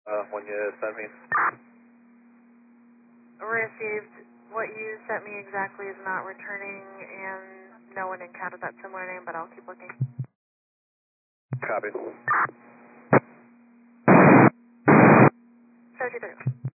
when you sent me. Received. What you sent me exactly is not returning, and no one encountered that similar name, but I'll keep looking. Copy. Sorry,